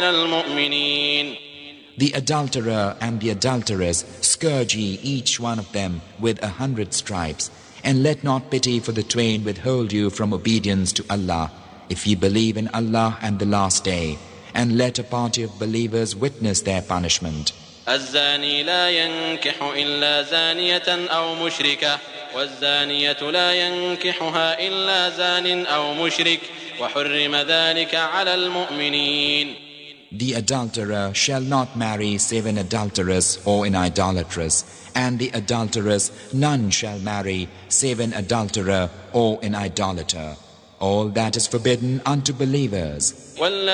المؤمنين. The adulterer and the adulteress scourge ye each one of them with 100 stripes, and let not pity for the twain withhold you from obedience to Allah, if ye believe in Allah and the last day, and let a party of believers witness their punishment. الزاني لا ينكح إلا زانية أو مشركة والزانية لا ينكحها إلا زان أو مشرك وحرم ذلك على المؤمنين. The adulterer shall not marry save an adulteress or an idolatress, and the adulteress none shall marry save an adulterer or an idolater. All that is forbidden unto believers.